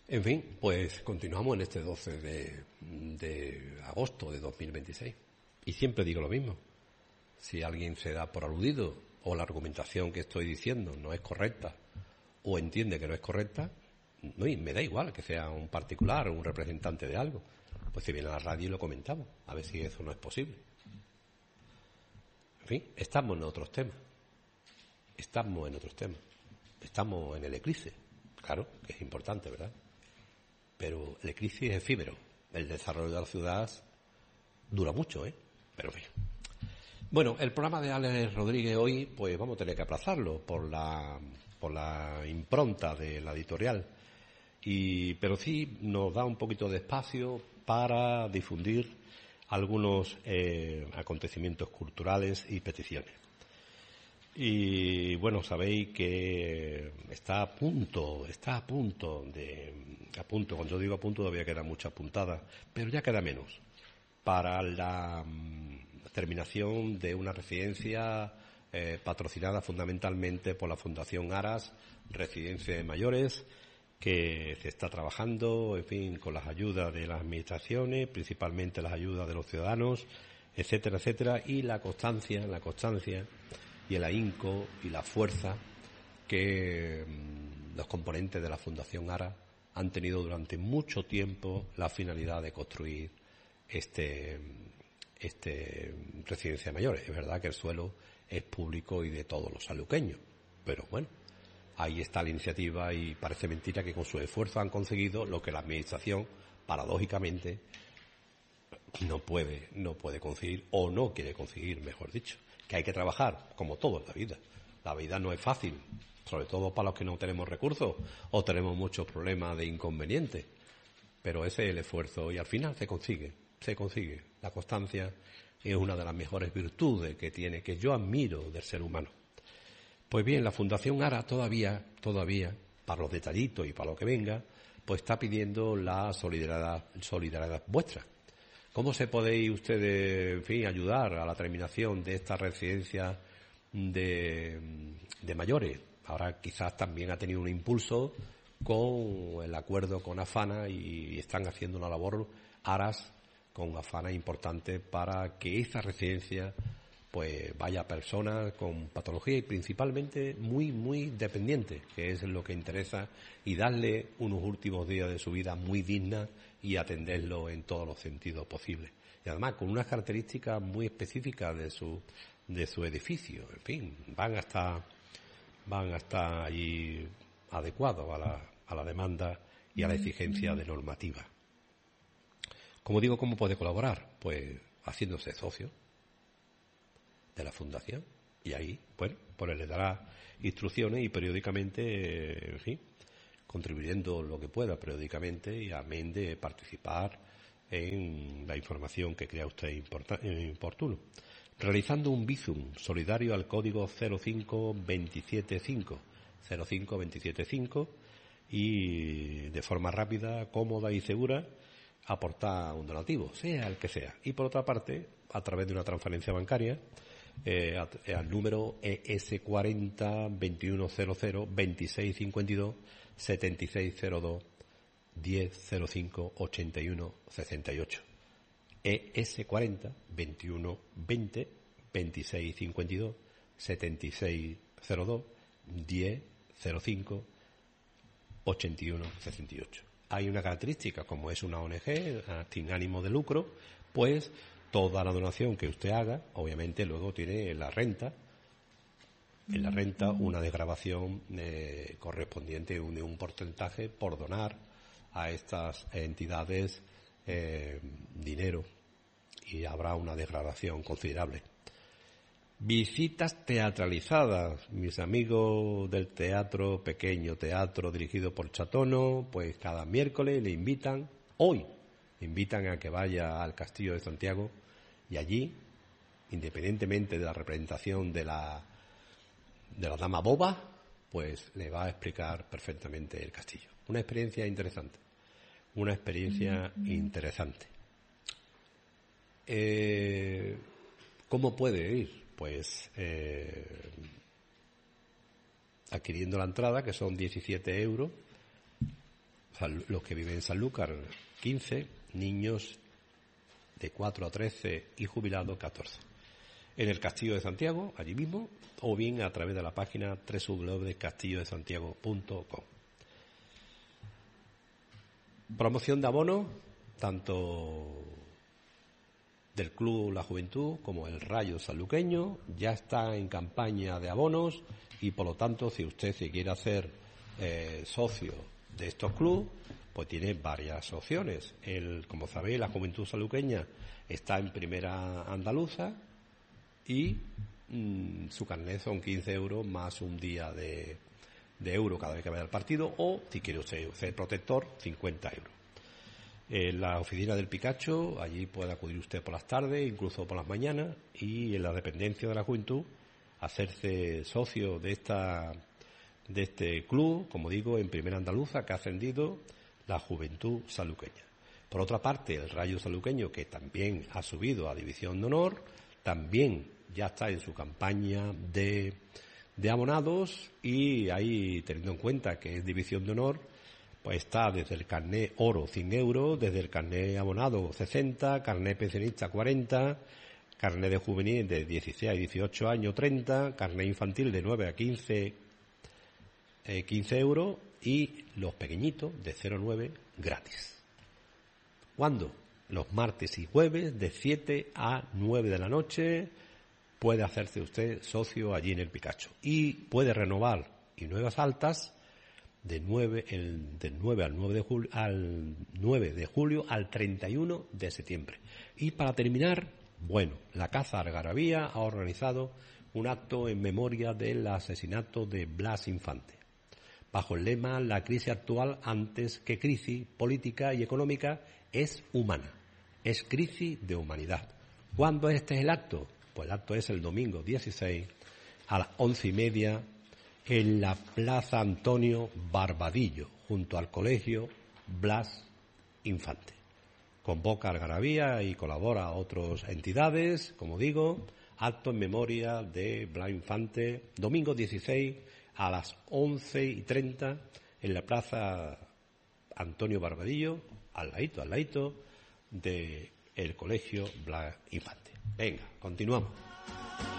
En fin, pues continuamos en este 12 de agosto de 2026. Y siempre digo lo mismo. Si alguien se da por aludido o la argumentación que estoy diciendo no es correcta o entiende que no es correcta, no, y me da igual que sea un particular o un representante de algo. Pues si viene a la radio y lo comentamos, a ver si eso no es posible. En fin, estamos en otros temas. Estamos en el eclipse. Claro, que es importante, ¿verdad? Pero el eclipse es efímero. El desarrollo de la ciudad dura mucho, ¿eh? Pero en fin. Bueno, el programa de Alex Rodríguez hoy, pues vamos a tener que aplazarlo por la impronta de la editorial. Pero sí nos da un poquito de espacio para difundir algunos acontecimientos culturales y peticiones. Y bueno, sabéis que está a punto, cuando yo digo a punto todavía queda mucha puntada, pero ya queda menos, para la terminación de una residencia patrocinada fundamentalmente por la Fundación Aras, Residencia de Mayores, que se está trabajando, en fin, con las ayudas de las administraciones, principalmente las ayudas de los ciudadanos, etcétera, etcétera, y la constancia y el ahínco y la fuerza que los componentes de la Fundación Aras han tenido durante mucho tiempo la finalidad de construir este residencia de mayores. Es verdad que el suelo es público y de todos los sanluqueños, pero bueno, ahí está la iniciativa y parece mentira que con su esfuerzo han conseguido lo que la administración, paradójicamente, no puede conseguir, o no quiere conseguir, mejor dicho. Que hay que trabajar, como todo en la vida. La vida no es fácil, sobre todo para los que no tenemos recursos o tenemos muchos problemas de inconvenientes. Pero ese es el esfuerzo y al final se consigue. La constancia es una de las mejores virtudes que yo admiro del ser humano. Pues bien, la Fundación Aras todavía, para los detallitos y para lo que venga, pues está pidiendo la solidaridad vuestra. ¿Cómo se podéis ustedes, en fin, ayudar a la terminación de esta residencia de mayores? Ahora quizás también ha tenido un impulso con el acuerdo con AFANA y están haciendo una labor Aras con AFANA importante para que esta residencia pues vaya a personas con patología y principalmente muy, muy dependientes, que es lo que interesa, y darle unos últimos días de su vida muy dignas y atenderlo en todos los sentidos posibles. Y además con unas características muy específicas de su edificio. En fin, van a estar allí adecuados a la demanda y a la exigencia de normativa. Como digo, ¿cómo puede colaborar? Pues haciéndose socio de la fundación, y ahí, bueno, pues le dará instrucciones y periódicamente, en fin, contribuyendo lo que pueda periódicamente, y amén de participar en la información que crea usted oportuno, realizando un bizum solidario al código 05275 y de forma rápida, cómoda y segura aportar un donativo, sea el que sea. Y por otra parte, a través de una transferencia bancaria, al número ES40 2100 2652 7602 1005 81 68. ES40 2120 2652 7602 1005 81 68. Hay una característica, como es una ONG sin ánimo de lucro, pues toda la donación que usted haga, obviamente luego tiene en la renta una desgravación correspondiente de un porcentaje por donar a estas entidades dinero, y habrá una desgravación considerable. Visitas teatralizadas, mis amigos del teatro, pequeño teatro dirigido por Chatono, pues cada miércoles le invitan a que vaya al Castillo de Santiago, y allí, independientemente de la representación de la dama boba, pues le va a explicar perfectamente el castillo. Una experiencia interesante. ¿Cómo puede ir? Pues adquiriendo la entrada, que son 17 euros, los que viven en Sanlúcar 15, niños de 4 a 13 y jubilados 14. En el Castillo de Santiago, allí mismo, o bien a través de la página www.castillodesantiago.com. Promoción de abonos, tanto del Club La Juventud como el Rayo Sanluqueño, ya está en campaña de abonos y por lo tanto si usted se quiere hacer socio de estos clubes, pues tiene varias opciones. Como sabéis, la Juventud Sanluqueña está en primera andaluza y su carnet son 15 euros más un día de euro cada vez que vaya al partido, o si quiere usted ser protector, 50 euros. En la oficina del Picacho, allí puede acudir usted por las tardes, incluso por las mañanas, y en la dependencia de la Juventud, hacerse socio de este club, como digo, en primera andaluza, que ha ascendido la Juventud Sanluqueña. Por otra parte, el Rayo Sanluqueño, que también ha subido a División de Honor, también ya está en su campaña de abonados, y ahí, teniendo en cuenta que es División de Honor, pues está desde el carnet oro 100 euros, desde el carnet abonado 60, carnet pensionista 40, carnet de juvenil de 16 a 18 años 30, carnet infantil de 9 a 15 euros, y los pequeñitos de 0 a 9 gratis. ¿Cuándo? Los martes y jueves de 7 a 9 de la noche puede hacerse usted socio allí en el Picacho, y puede renovar y nuevas altas del 9 al 9 de julio al 31 de septiembre. Y para terminar, bueno, la Casa Algarabía ha organizado un acto en memoria del asesinato de Blas Infante, bajo el lema: la crisis actual, antes que crisis política y económica, es humana, es crisis de humanidad. ¿Cuándo es el acto? Pues el acto es el domingo 16 a las 11:30 en la Plaza Antonio Barbadillo, junto al Colegio Blas Infante. Convoca Algarabía y colabora a otras entidades, como digo, acto en memoria de Blas Infante, domingo 16 a las 11:30 en la Plaza Antonio Barbadillo, al ladito del Colegio Blas Infante. Venga, continuamos.